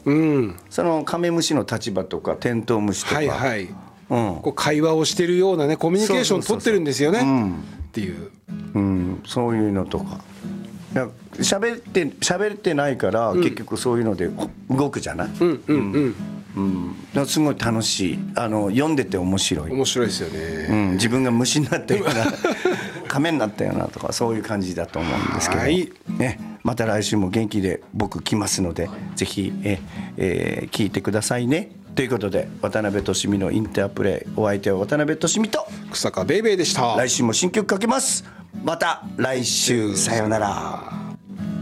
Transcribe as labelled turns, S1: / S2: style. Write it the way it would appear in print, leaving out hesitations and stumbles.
S1: そのカメムシの立場とかテントウムシとか、
S2: はいはい、こう会話をしてるようなねコミュニケーション取ってるんですよねっていう、
S1: そういうのとか喋ってないから、結局そういうので動くじゃない。すごい楽しい。読んでて面白い
S2: ですよね、
S1: 自分が虫になったような亀になったようなとかそういう感じだと思うんですけど、ね、また来週も元気で僕来ますのでぜひ聞いてくださいね。ということで渡辺俊美のインタープレイ、お相手は渡辺俊美と
S2: 草加ベイベーでした。
S1: 来週も新曲かけます。また来週、さようなら。